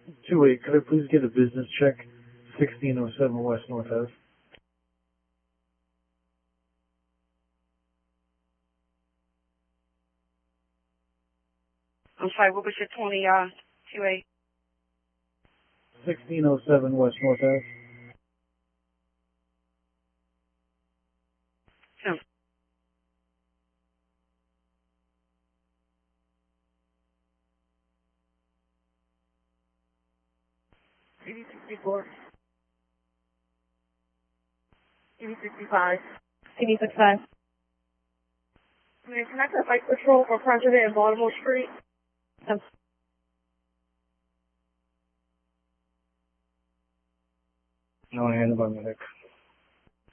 2-8, could I please get a business check? 1607 West North Ave. I'm sorry, what was your 2A? 1607 West North Ave. Tim. CD64. CD65. CD65. Can I connect the Bike Patrol for President and Baltimore Street? No, hand by medic.